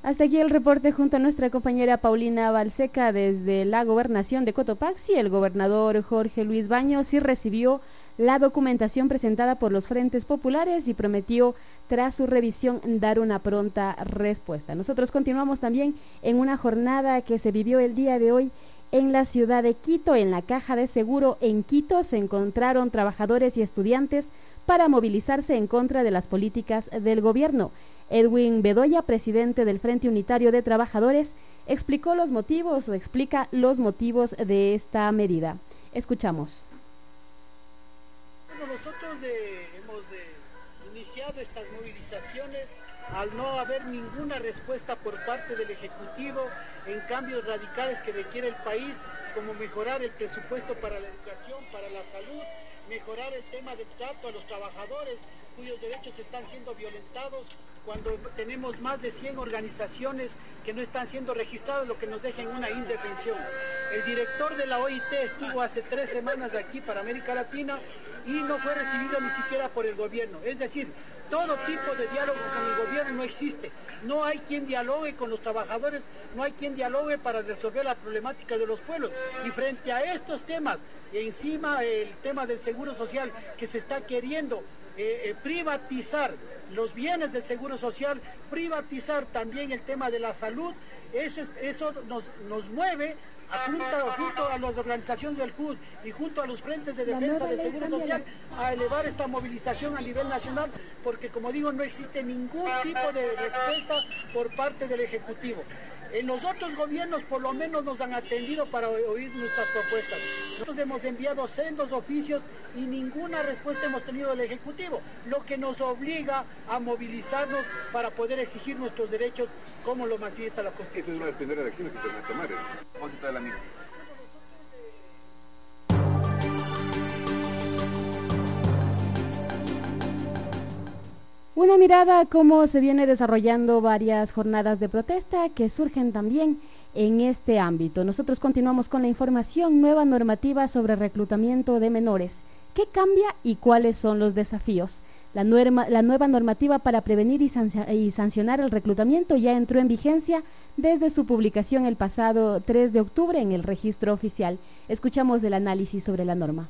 Hasta aquí el reporte junto a nuestra compañera Paulina Balseca desde la gobernación de Cotopaxi. El gobernador Jorge Luis Baños sí recibió la documentación presentada por los frentes populares y prometió tras su revisión dar una pronta respuesta. Nosotros continuamos también en una jornada que se vivió el día de hoy en la ciudad de Quito. En la Caja de Seguro en Quito se encontraron trabajadores y estudiantes para movilizarse en contra de las políticas del gobierno. Edwin Bedoya, presidente del Frente Unitario de Trabajadores, explica los motivos de esta medida. Escuchamos. Bueno, nosotros hemos iniciado estas movilizaciones al no haber ninguna respuesta por parte del Ejecutivo en cambios radicales que requiere el país, como mejorar el presupuesto para la educación, para la salud, mejorar el tema del trato a los trabajadores cuyos derechos están siendo violentados, cuando tenemos más de 100 organizaciones que no están siendo registradas, lo que nos deja en una indefensión. El director de la OIT estuvo hace 3 semanas aquí para América Latina y no fue recibido ni siquiera por el gobierno. Es decir, todo tipo de diálogo con el gobierno no existe. No hay quien dialogue con los trabajadores, no hay quien dialogue para resolver la problemática de los pueblos. Y frente a estos temas, encima el tema del seguro social que se está queriendo privatizar los bienes del seguro social, privatizar también el tema de la salud, eso nos mueve junto a las organizaciones del CUS y junto a los frentes de defensa del seguro social a elevar esta movilización a nivel nacional, porque como digo, no existe ningún tipo de respuesta por parte del Ejecutivo. En los otros gobiernos por lo menos nos han atendido para oír nuestras propuestas. Nosotros hemos enviado sendos oficios y ninguna respuesta hemos tenido del Ejecutivo, lo que nos obliga a movilizarnos para poder exigir nuestros derechos como lo manifiesta la Constitución. Eso es una de las primeras acciones que se van a tomar. ¿Dónde está la misma? Una mirada a cómo se viene desarrollando varias jornadas de protesta que surgen también en este ámbito. Nosotros continuamos con la información. Nueva normativa sobre reclutamiento de menores. ¿Qué cambia y cuáles son los desafíos? La nueva normativa para prevenir y sancionar el reclutamiento ya entró en vigencia desde su publicación el pasado 3 de octubre en el registro oficial. Escuchamos el análisis sobre la norma.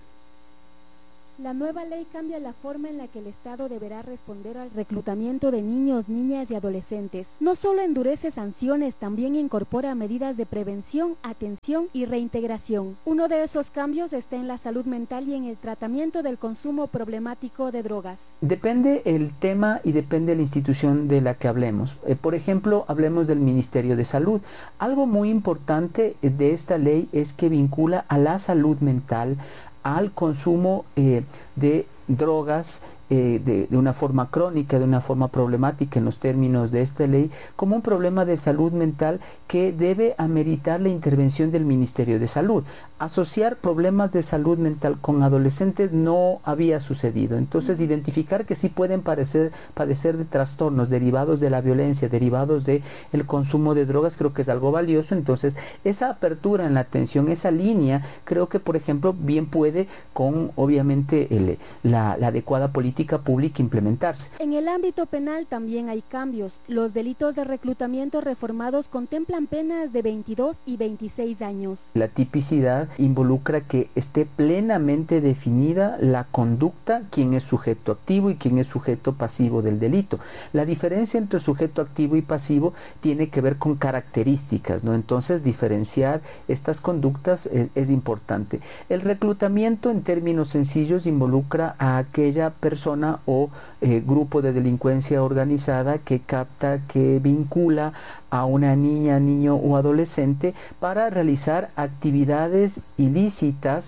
La nueva ley cambia la forma en la que el Estado deberá responder al reclutamiento de niños, niñas y adolescentes. No solo endurece sanciones, también incorpora medidas de prevención, atención y reintegración. Uno de esos cambios está en la salud mental y en el tratamiento del consumo problemático de drogas. Depende el tema y depende la institución de la que hablemos. Por ejemplo, hablemos del Ministerio de Salud. Algo muy importante de esta ley es que vincula a la salud mental al consumo de drogas de una forma crónica, de una forma problemática en los términos de esta ley, como un problema de salud mental que debe ameritar la intervención del Ministerio de Salud. Asociar problemas de salud mental con adolescentes no había sucedido. Entonces, identificar que sí pueden padecer de trastornos derivados de la violencia, derivados del consumo de drogas, creo que es algo valioso. Entonces, esa apertura en la atención, esa línea, creo que, por ejemplo, bien puede con, obviamente, la adecuada política pública implementarse. En el ámbito penal también hay cambios. Los delitos de reclutamiento reformados contemplan penas de 22 y 26 años. La tipicidad involucra que esté plenamente definida la conducta, quién es sujeto activo y quién es sujeto pasivo del delito. La diferencia entre sujeto activo y pasivo tiene que ver con características, ¿no? Entonces, diferenciar estas conductas es importante. El reclutamiento, en términos sencillos, involucra a aquella persona o grupo de delincuencia organizada que capta, que vincula a una niña, niño o adolescente para realizar actividades ilícitas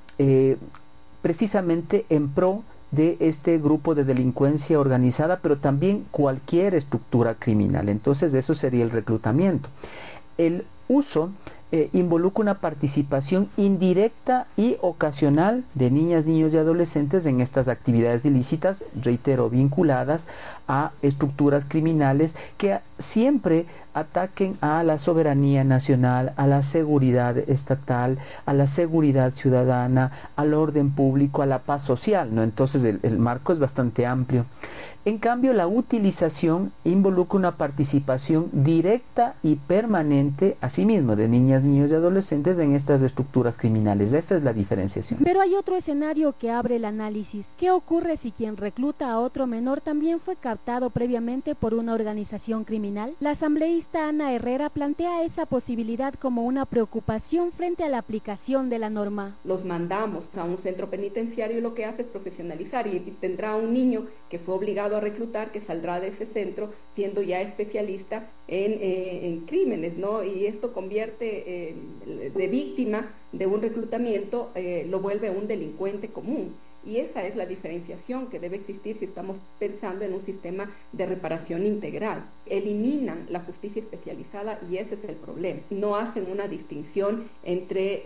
precisamente en pro de este grupo de delincuencia organizada, pero también cualquier estructura criminal. Entonces, eso sería el reclutamiento. El uso involucra una participación indirecta y ocasional de niñas, niños y adolescentes en estas actividades ilícitas, reitero, vinculadas a estructuras criminales que siempre ataquen a la soberanía nacional, a la seguridad estatal, a la seguridad ciudadana, al orden público, a la paz social, ¿no? Entonces el marco es bastante amplio. En cambio, la utilización involucra una participación directa y permanente, asimismo, de niñas, niños y adolescentes en estas estructuras criminales. Esta es la diferenciación. Pero hay otro escenario que abre el análisis. ¿Qué ocurre si quien recluta a otro menor también fue captado previamente por una organización criminal? La asambleísta Ana Herrera plantea esa posibilidad como una preocupación frente a la aplicación de la norma. Los mandamos a un centro penitenciario y lo que hace es profesionalizar y tendrá un niño que fue obligado a reclutar, que saldrá de ese centro siendo ya especialista en crímenes, ¿no? Y esto convierte de víctima de un reclutamiento, lo vuelve un delincuente común. Y esa es la diferenciación que debe existir si estamos pensando en un sistema de reparación integral. Eliminan la justicia especializada y ese es el problema. No hacen una distinción entre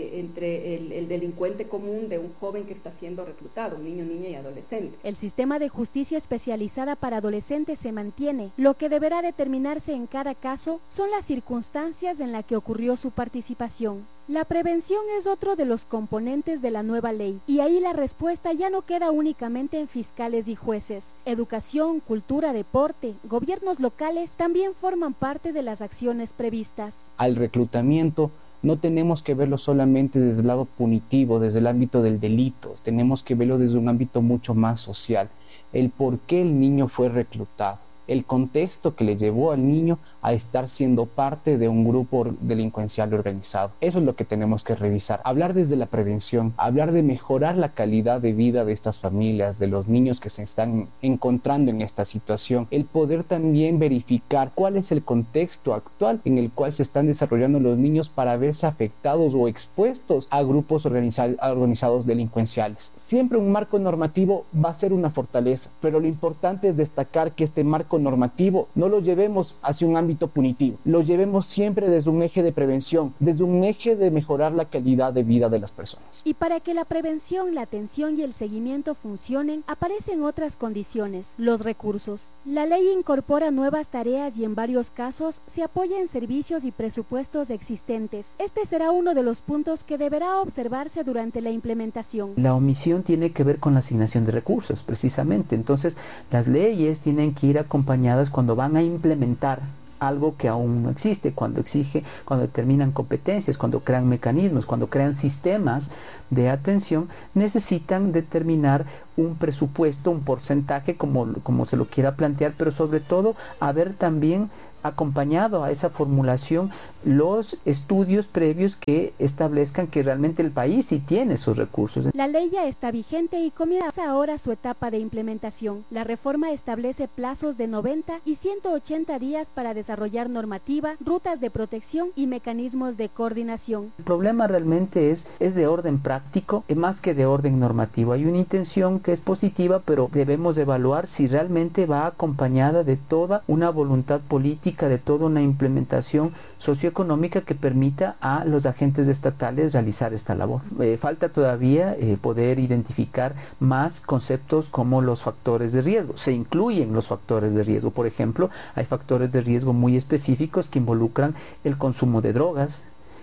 el delincuente común de un joven que está siendo reclutado, un niño, niña y adolescente. El sistema de justicia especializada para adolescentes se mantiene. Lo que deberá determinarse en cada caso son las circunstancias en las que ocurrió su participación. La prevención es otro de los componentes de la nueva ley y ahí la respuesta ya no queda únicamente en fiscales y jueces. Educación, cultura, deporte, gobiernos locales también forman parte de las acciones previstas. Al reclutamiento no tenemos que verlo solamente desde el lado punitivo, desde el ámbito del delito, tenemos que verlo desde un ámbito mucho más social. El por qué el niño fue reclutado, el contexto que le llevó al niño a estar siendo parte de un grupo delincuencial organizado. Eso es lo que tenemos que revisar. Hablar desde la prevención, hablar de mejorar la calidad de vida de estas familias, de los niños que se están encontrando en esta situación. El poder también verificar cuál es el contexto actual en el cual se están desarrollando los niños para verse afectados o expuestos a grupos organizados delincuenciales. Siempre un marco normativo va a ser una fortaleza, pero lo importante es destacar que este marco normativo no lo llevemos hacia un ámbito punitivo, lo llevemos siempre desde un eje de prevención, desde un eje de mejorar la calidad de vida de las personas. Y para que la prevención, la atención y el seguimiento funcionen, aparecen otras condiciones, los recursos. La ley incorpora nuevas tareas y en varios casos se apoya en servicios y presupuestos existentes. Este será uno de los puntos que deberá observarse durante la implementación. La omisión tiene que ver con la asignación de recursos, precisamente. Entonces, las leyes tienen que ir acompañadas cuando van a implementar algo que aún no existe, cuando determinan competencias, cuando crean mecanismos, cuando crean sistemas de atención, necesitan determinar un presupuesto, un porcentaje, como se lo quiera plantear, pero sobre todo haber también acompañado a esa formulación los estudios previos que establezcan que realmente el país sí tiene sus recursos. La ley ya está vigente y comienza ahora su etapa de implementación. La reforma establece plazos de 90 y 180 días para desarrollar normativa, rutas de protección y mecanismos de coordinación. El problema realmente es de orden práctico, más que de orden normativo. Hay una intención que es positiva, pero debemos evaluar si realmente va acompañada de toda una voluntad política, de toda una implementación socioeconómica que permita a los agentes estatales realizar esta labor. Falta todavía poder identificar más conceptos como los factores de riesgo. Se incluyen los factores de riesgo. Por ejemplo, hay factores de riesgo muy específicos que involucran el consumo de drogas,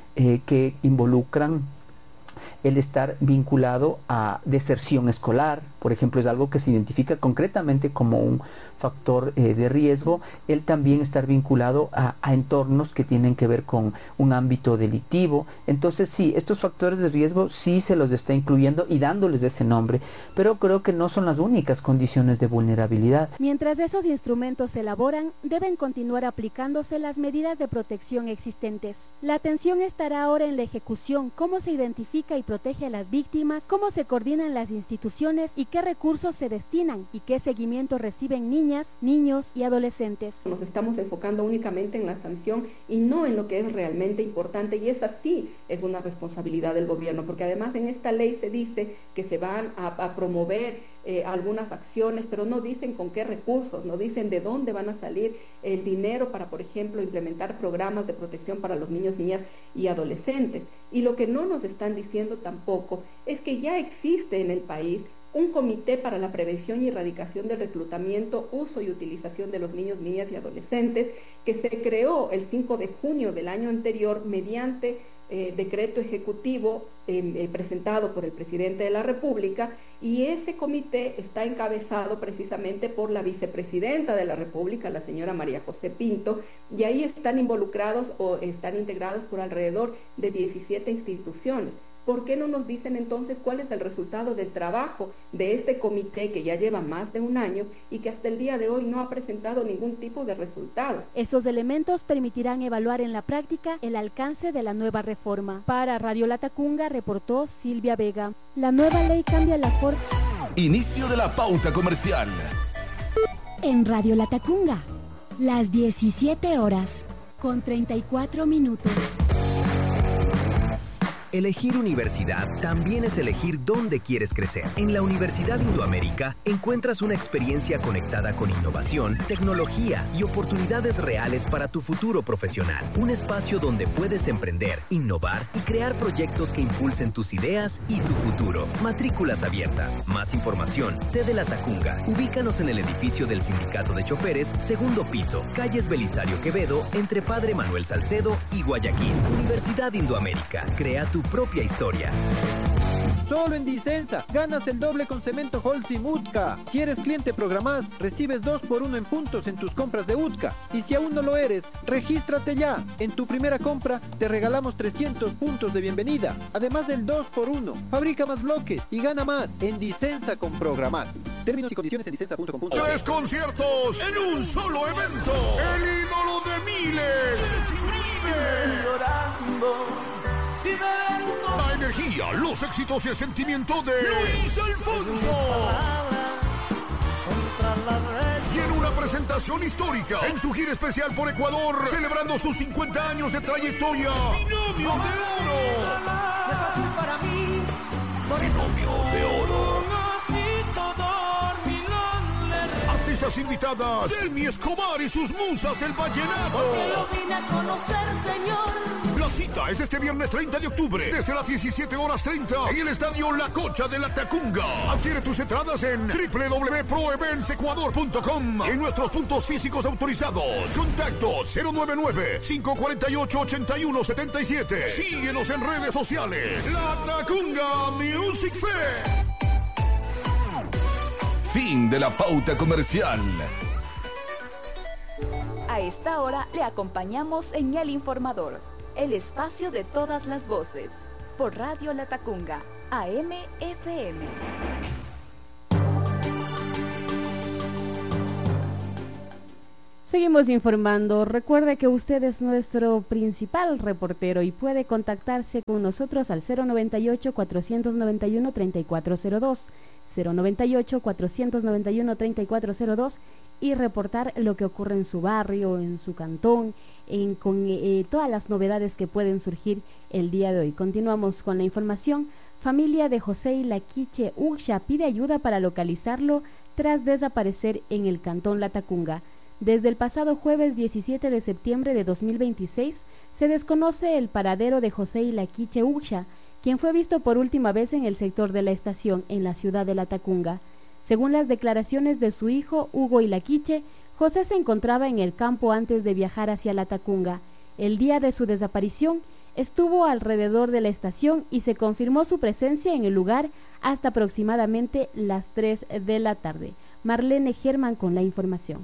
que involucran el estar vinculado a deserción escolar, por ejemplo, es algo que se identifica concretamente como un factor de riesgo. El también estar vinculado a entornos que tienen que ver con un ámbito delictivo. Entonces sí, estos factores de riesgo sí se los está incluyendo y dándoles ese nombre, pero creo que no son las únicas condiciones de vulnerabilidad. Mientras esos instrumentos se elaboran, deben continuar aplicándose las medidas de protección existentes. La atención estará ahora en la ejecución, cómo se identifica y protege a las víctimas, cómo se coordinan las instituciones y qué recursos se destinan y qué seguimiento reciben niñas, niños y adolescentes. Nos estamos enfocando únicamente en la sanción y no en lo que es realmente importante, y esa sí es una responsabilidad del gobierno, porque además en esta ley se dice que se van a promover algunas acciones, pero no dicen con qué recursos, no dicen de dónde van a salir el dinero para, por ejemplo, implementar programas de protección para los niños, niñas y adolescentes. Y lo que no nos están diciendo tampoco es que ya existe en el país un comité para la prevención y erradicación del reclutamiento, uso y utilización de los niños, niñas y adolescentes, que se creó el 5 de junio del año anterior mediante decreto ejecutivo presentado por el presidente de la República, y ese comité está encabezado precisamente por la vicepresidenta de la República, la señora María José Pinto, y ahí están involucrados o están integrados por alrededor de 17 instituciones. ¿Por qué no nos dicen entonces cuál es el resultado del trabajo de este comité que ya lleva más de un año y que hasta el día de hoy no ha presentado ningún tipo de resultados? Esos elementos permitirán evaluar en la práctica el alcance de la nueva reforma. Para Radio Latacunga reportó Silvia Vega. La nueva ley cambia la forma. Inicio de la pauta comercial. En Radio Latacunga, las 17 horas, con 34 minutos. Elegir universidad también es elegir dónde quieres crecer. En la Universidad Indoamérica encuentras una experiencia conectada con innovación, tecnología y oportunidades reales para tu futuro profesional. Un espacio donde puedes emprender, innovar y crear proyectos que impulsen tus ideas y tu futuro. Matrículas abiertas. Más información, sede Latacunga. Ubícanos en el edificio del Sindicato de Choferes, segundo piso, calles Belisario Quevedo, entre Padre Manuel Salcedo y Guayaquil. Universidad Indoamérica. Crea tu propia historia. Solo en Disensa ganas el doble con cemento Holcim UTCA. Si eres cliente Programás, recibes 2x1 en puntos en tus compras de UTCA. Y si aún no lo eres, regístrate ya. En tu primera compra te regalamos 300 puntos de bienvenida. Además del 2x1. Fabrica más bloques y gana más en Disensa con Programás. Términos y condiciones en disensa.com. 3 conciertos en un solo evento. El ídolo de miles. La energía, los éxitos y el sentimiento de Luis Alfonso. Y en una presentación histórica en su gira especial por Ecuador, celebrando sus 50 años de trayectoria. Binomio de Oro. Binomio de Oro. Artistas invitadas, Delmi Escobar y sus musas del vallenato. Porque lo vine a conocer, Señor. La cita es este viernes 30 de octubre, desde las 17:30, en el Estadio La Cocha de Latacunga. Adquiere tus entradas en www.proeventsecuador.com, en nuestros puntos físicos autorizados. Contacto 099-548-8177. Síguenos en redes sociales. Latacunga Music Fest. Fin de la pauta comercial. A esta hora le acompañamos en El Informador, el espacio de todas las voces, por Radio Latacunga, AM/FM. Seguimos informando. Recuerde que usted es nuestro principal reportero y puede contactarse con nosotros al 098-491-3402, 098-491-3402 y reportar lo que ocurre en su barrio, en su cantón, con todas las novedades que pueden surgir el día de hoy. Continuamos con la información. Familia de José Ilaquiche Uxha pide ayuda para localizarlo tras desaparecer en el cantón Latacunga. Desde el pasado jueves 17 de septiembre de 2026 se desconoce el paradero de José Ilaquiche Uxha, quien fue visto por última vez en el sector de la estación en la ciudad de Latacunga. Según las declaraciones de su hijo Hugo Ilaquiche, José se encontraba en el campo antes de viajar hacia Latacunga. El día de su desaparición estuvo alrededor de la estación y se confirmó su presencia en el lugar hasta aproximadamente las 3 de la tarde. Marlene Germán con la información.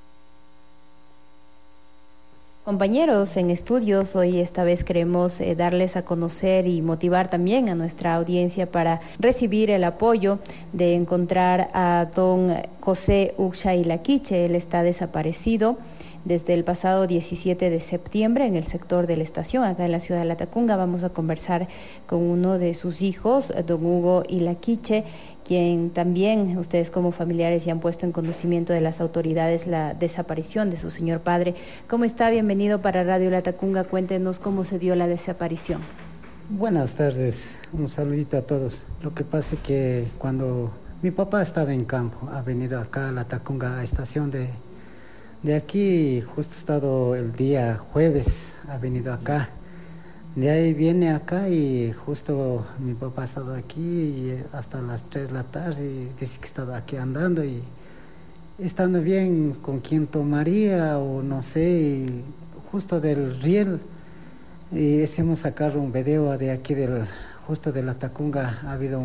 Compañeros en estudios, hoy esta vez queremos darles a conocer y motivar también a nuestra audiencia para recibir el apoyo de encontrar a don José Uxha Ilaquiche. Él está desaparecido desde el pasado 17 de septiembre en el sector de la estación, acá en la ciudad de Latacunga. Vamos a conversar con uno de sus hijos, don Hugo Ilaquiche, quien también ustedes como familiares ya han puesto en conocimiento de las autoridades la desaparición de su señor padre. ¿Cómo está? Bienvenido para Radio Latacunga. Cuéntenos cómo se dio la desaparición. Buenas tardes, un saludito a todos. Lo que pasa es que cuando mi papá ha estado en campo, ha venido acá a Latacunga, a estación de aquí, justo ha estado el día jueves, ha venido acá. De ahí viene acá y justo mi papá ha estado aquí y hasta las 3 de la tarde y dice que ha estado aquí andando y estando bien con quién tomaría o no sé, y justo del riel Y hicimos sacar un video de aquí justo de la Tacunga. Ha habido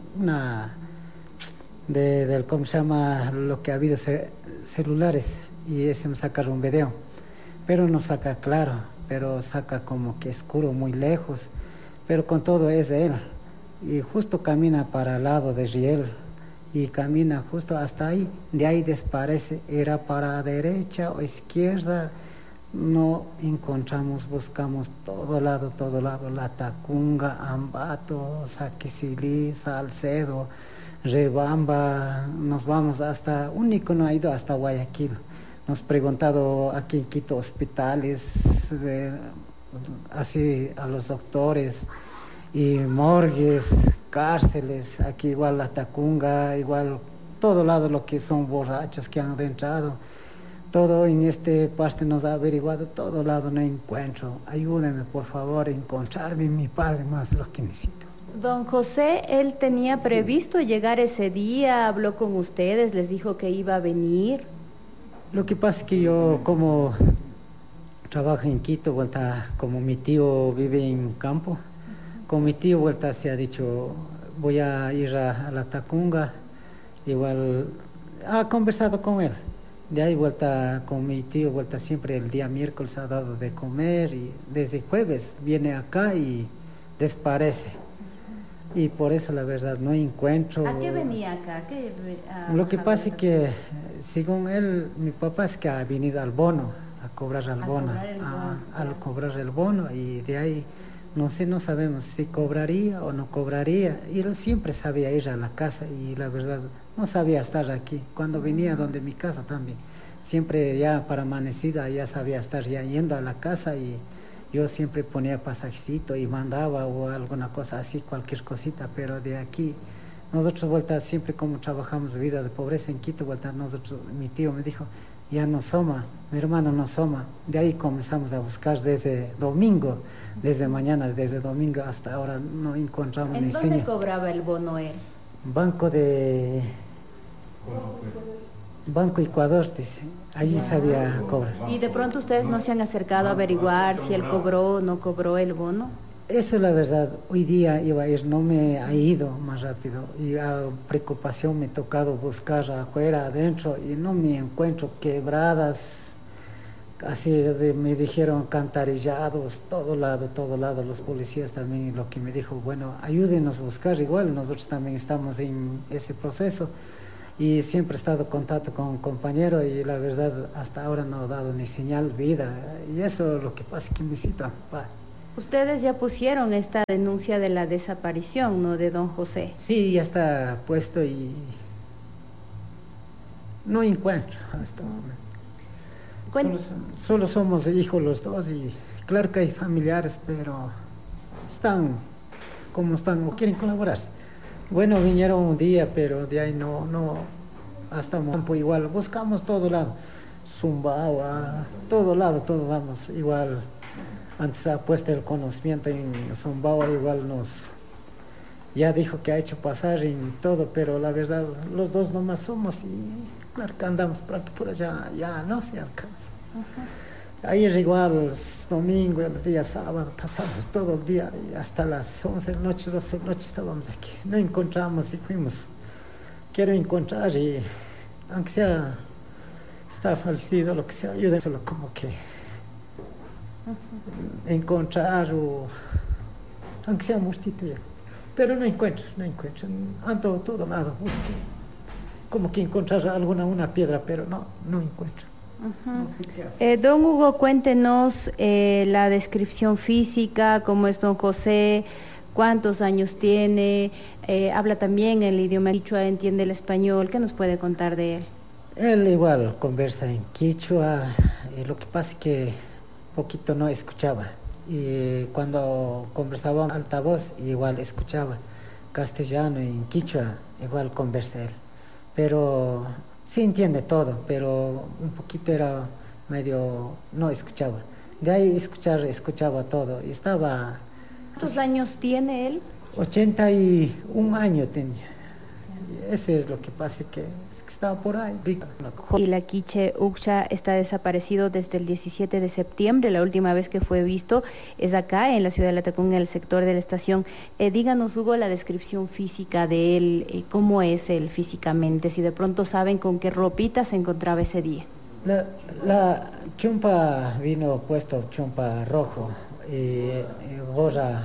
¿cómo se llama? Lo que ha habido celulares, y hicimos sacar un video, pero no saca claro, pero saca como que oscuro, muy lejos, pero con todo es de él. Y justo camina para el lado de Riel y camina justo hasta ahí, de ahí desaparece. Era para derecha o izquierda, no encontramos, buscamos todo lado, La Tacunga, Ambato, Saquicilí, Salcedo, Rebamba, nos vamos hasta, único no ha ido hasta Guayaquil. Nos preguntado aquí en Quito hospitales, así a los doctores, y morgues, cárceles, aquí igual La Tacunga, igual todo lado lo que son borrachos que han entrado, todo en este parte nos ha averiguado, todo lado no encuentro. Ayúdenme por favor a encontrarme mi padre, más lo que necesito. Don José, ¿él tenía previsto llegar ese día? ¿Habló con ustedes? ¿Les dijo que iba a venir? Lo que pasa es que yo, como trabajo en Quito, como mi tío vive en campo, con mi tío se ha dicho, voy a ir a La Tacunga, igual ha conversado con él. De ahí con mi tío, siempre el día miércoles ha dado de comer, y desde jueves viene acá y desaparece. Y por eso la verdad no encuentro. ¿A qué venía acá? Lo que pasa es que, según él, mi papá es que ha venido al bono, a cobrar el bono, al cobrar el bono, y de ahí no sabemos si cobraría o no cobraría. Y él siempre sabía ir a la casa, y la verdad no sabía estar aquí. Cuando venía donde mi casa también, siempre ya para amanecida ya sabía estar ya yendo a la casa, y yo siempre ponía pasajecito y mandaba o alguna cosa así, cualquier cosita. Pero de aquí, nosotros siempre como trabajamos vida de pobreza en Quito, mi tío me dijo, ya no soma, mi hermano no soma. De ahí comenzamos a buscar desde domingo, desde mañana, desde domingo hasta ahora no encontramos ni señal. ¿En dónde cobraba el bono él? Banco Ecuador, dice, allí sabía cobrar. ¿Y de pronto ustedes no se han acercado a averiguar si él cobró o no cobró el bono? Eso es la verdad, hoy día iba a ir, no me ha ido más rápido, y a preocupación me ha tocado buscar afuera, adentro, y no me encuentro, quebradas, así me dijeron cantarillados, todo lado, los policías también. Lo que me dijo, bueno, ayúdenos a buscar, igual nosotros también estamos en ese proceso. Y siempre he estado en contacto con un compañero, y la verdad hasta ahora no ha dado ni señal vida. Y eso es lo que pasa, que necesitan. Ustedes ya pusieron esta denuncia de la desaparición, ¿no?, de don José. Sí, ya está puesto y no encuentro hasta el momento. Solo somos hijos los dos, y claro que hay familiares, pero están como están, o quieren colaborar. Bueno, vinieron un día, pero de ahí no, hasta campo igual, buscamos todo lado, Zumbao, todo lado, todo vamos, igual, antes ha puesto el conocimiento en Zumbao, igual ya dijo que ha hecho pasar en todo, pero la verdad, los dos nomás somos, y claro que andamos por aquí, por allá, ya no se alcanza. Ayer igual, domingo, el día sábado, pasamos todo el día, y hasta las 11 de la noche, 12 de la noche estábamos aquí. No encontramos y fuimos. Quiero encontrar, y aunque sea, está fallecido, lo que sea, ayúdenme solo como que encontrar, o aunque sea muertito ya. Pero no encuentro. Ando todo lado, busco como que encontrar una piedra, pero no encuentro. No sé qué hacer. Don Hugo, cuéntenos la descripción física, cómo es don José, cuántos años tiene, habla también el idioma quichua, entiende el español. ¿Qué nos puede contar de él? Él igual conversa en quichua, lo que pasa es que poquito no escuchaba, y cuando conversaba en altavoz igual escuchaba castellano, en quichua igual conversa él, pero sí entiende todo, pero un poquito era medio, no escuchaba. De ahí escuchaba todo. Y estaba... ¿Cuántos años tiene él? 81 años tenía. ese es lo que pasa, que estaba por ahí. Y la quiche Uxha está desaparecido desde el 17 de septiembre. La última vez que fue visto es acá en la ciudad de Latacunga, en el sector de la estación. Díganos, Hugo, la descripción física de él, cómo es él físicamente, si de pronto saben con qué ropita se encontraba ese día. La chumpa vino puesto, chumpa rojo, gorra